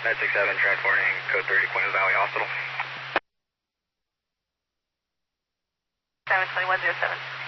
Med67 transporting code 30 Queen Valley Hospital. 72107.